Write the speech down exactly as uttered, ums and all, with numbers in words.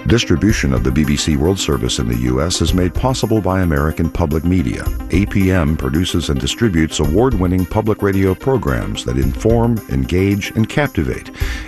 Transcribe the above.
Distribution of the B B C World Service in the U S is made possible by American Public Media. A P M produces and distributes award-winning public radio programs that inform, engage, and captivate.